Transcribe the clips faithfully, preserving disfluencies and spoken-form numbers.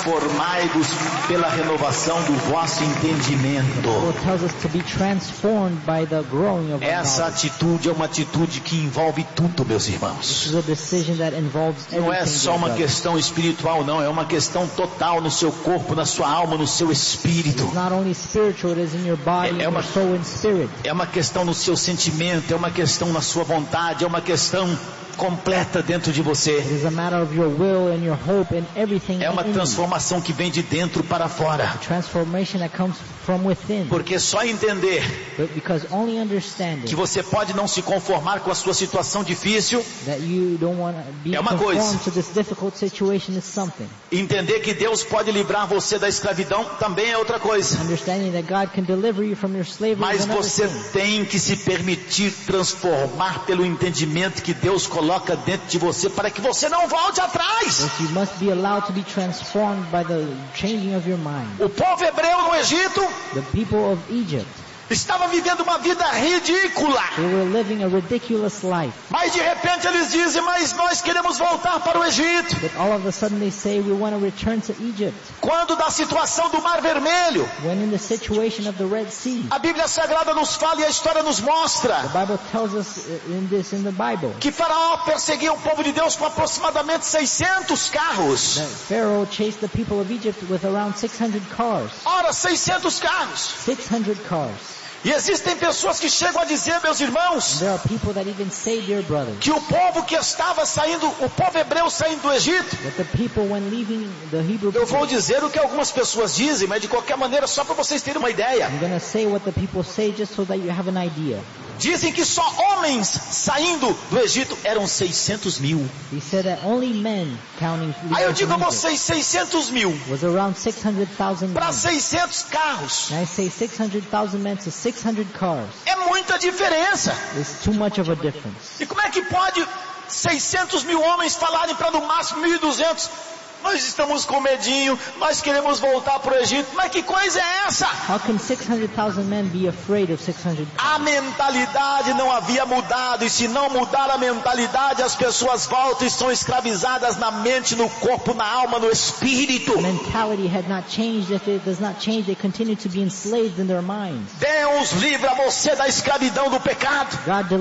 transformai-vos pela renovação do vosso entendimento. Essa atitude é uma atitude que envolve tudo, meus irmãos. Não é só uma questão espiritual, não, é uma questão total no seu corpo, na sua alma, no seu espírito. É uma, é uma questão no seu sentimento, é uma questão na sua vontade, é uma questão completa dentro de você. É uma transformação que vem de dentro para fora. Porque só entender que você pode não se conformar com a sua situação difícil é uma coisa. Entender que Deus pode livrar você da escravidão também é outra coisa. Mas você tem que se permitir transformar pelo entendimento que Deus coloca coloca dentro de você para que você não volte atrás. O povo hebreu no Egito estava vivendo uma vida ridícula. Mas de repente eles dizem, mas nós queremos voltar para o Egito. Quando da situação do Mar Vermelho, a Bíblia Sagrada nos fala e a história nos mostra que Faraó perseguia o povo de Deus com aproximadamente seiscentos carros. Ora, seiscentos carros. E existem pessoas que chegam a dizer, meus irmãos, que o povo que estava saindo, o povo hebreu saindo do Egito, eu vou dizer o que algumas pessoas dizem, mas de qualquer maneira só para vocês terem uma ideia. Dizem que só homens saindo do Egito eram seiscentos mil. Aí eu digo a vocês, seiscentos mil para seiscentos carros é muita diferença. E como é que pode seiscentos mil homens falarem para no máximo mil e duzentos? Nós estamos com medinho, nós queremos voltar para o Egito. Mas que coisa é essa? A mentalidade não havia mudado. E se não mudar a mentalidade, as pessoas voltam e são escravizadas na mente, no corpo, na alma, no espírito. Deus livra você da escravidão do pecado.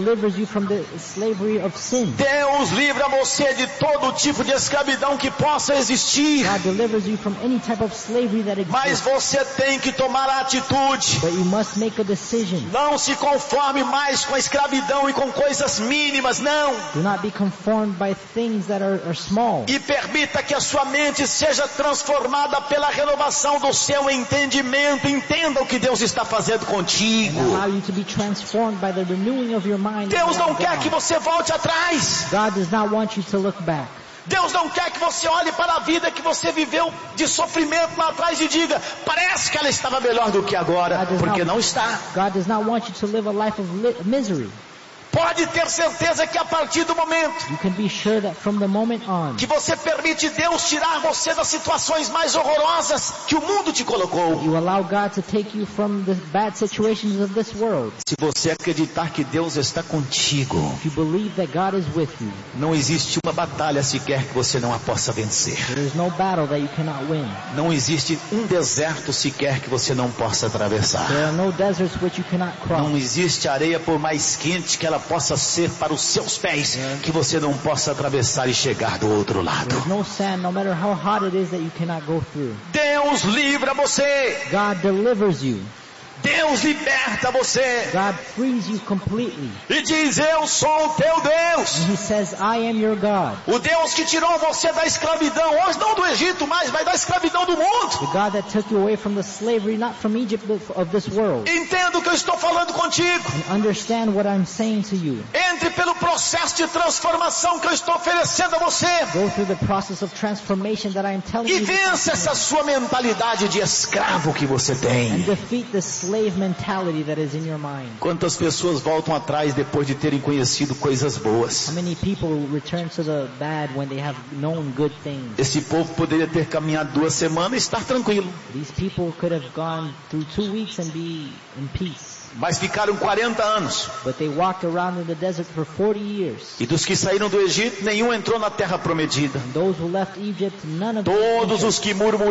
Deus livra você de todo tipo de escravidão que possa existir. God delivers you from any type of slavery that exists. Mas você tem que tomar a atitude. But you must make a decision. Não se conforme mais com a escravidão e com coisas mínimas, não. Do not be conformed by things that are, are small. E permita que a sua mente seja transformada pela renovação do seu entendimento. Entenda o que Deus está fazendo contigo. And allow you to be transformed by the renewing of your mind. Deus não quer que você volte atrás. God does not want you to look back. Deus não quer que você olhe para a vida que você viveu de sofrimento lá atrás e diga, parece que ela estava melhor do que agora, porque não está. God does not want you to live a life of misery. Pode ter certeza que a partir do momento you can be sure that from the moment on, que você permite Deus tirar você das situações mais horrorosas que o mundo te colocou, you allow God to take you from the bad situations of this world. Se você acreditar que Deus está contigo, if you believe that God is with you, não existe uma batalha sequer que você não a possa vencer. There is no battle that you cannot win. Não existe um deserto sequer que você não possa atravessar. There are no deserts which you cannot cross. Não existe areia por mais quente que ela possa ser para os seus pés, que você não possa atravessar e chegar do outro lado. No sand, no matter how hot it is that you cannot go through. Deus livra você. God delivers you. Deus liberta você. God frees you completely. E diz, eu sou o teu Deus. And he says, I am your God. O Deus que tirou você da escravidão, hoje não do Egito mais, mas da escravidão do mundo. The God that took you away from the slavery, not from Egypt, but of this world. Entenda o que eu estou falando contigo. And understand what I'm saying to you. Entre pelo processo de transformação que eu estou oferecendo a você. Go through the process of transformation that I am telling you. E vença essa sua mentalidade de escravo que você tem. And defeat the slave mentality that is in your mind. Quantas pessoas voltam atrás depois de terem conhecido coisas boas? How many people return to the bad when they have known good things? Esse povo poderia ter caminhado duas semanas e estar tranquilo. These people could have gone through two weeks and be in peace. Mas ficaram quarenta anos. But they walked around in the desert for forty years. E dos que saíram do Egito, nenhum entrou na terra prometida. And those who left Egypt, none of Todos them os que murmuraram